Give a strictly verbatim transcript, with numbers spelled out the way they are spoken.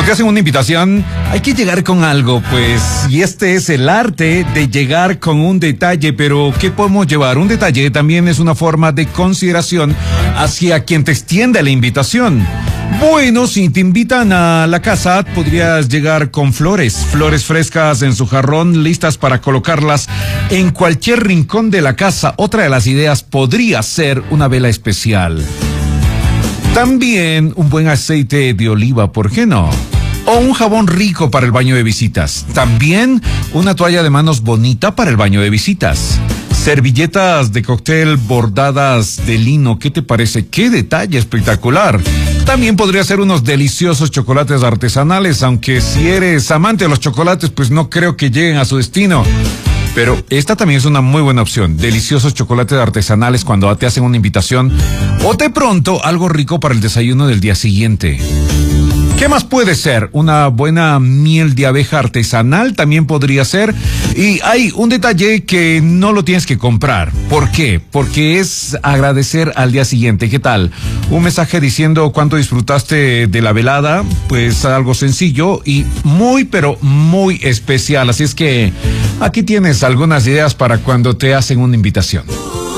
te hacen una invitación, hay que llegar con algo, pues, y este es el arte de llegar con un detalle. Pero ¿qué podemos llevar? Un detalle también es una forma de consideración hacia quien te extiende la invitación. Bueno, si te invitan a la casa, podrías llegar con flores, flores frescas en su jarrón, listas para colocarlas en cualquier rincón de la casa. Otra de las ideas podría ser una vela especial. También un buen aceite de oliva, ¿por qué no? O un jabón rico para el baño de visitas. También una toalla de manos bonita para el baño de visitas. Servilletas de cóctel bordadas de lino, ¿qué te parece? ¡Qué detalle espectacular! También podría ser unos deliciosos chocolates artesanales, aunque si eres amante de los chocolates, pues no creo que lleguen a su destino. Pero esta también es una muy buena opción. Deliciosos chocolates artesanales cuando te hacen una invitación. O de pronto, algo rico para el desayuno del día siguiente. ¿Qué más puede ser? Una buena miel de abeja artesanal también podría ser. Y hay un detalle que no lo tienes que comprar. ¿Por qué? Porque es agradecer al día siguiente. ¿Qué tal? Un mensaje diciendo cuánto disfrutaste de la velada. Pues algo sencillo y muy, pero muy especial. Así es que aquí tienes algunas ideas para cuando te hacen una invitación.